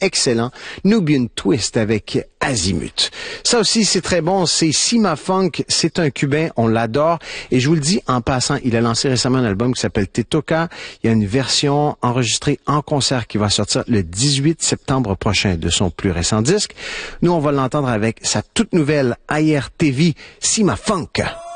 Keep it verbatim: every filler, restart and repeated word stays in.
excellent. Nubian Twist avec Azimut. Ça aussi, c'est très bon. C'est Sima Funk. C'est un Cubain. On l'adore. Et je vous le dis en passant, il a lancé récemment un album qui s'appelle Tetoka. Il y a une version enregistrée en concert qui va sortir le dix-huit septembre prochain de son plus récent disque. Nous, on va l'entendre avec sa toute nouvelle I R T V, Sima Funk.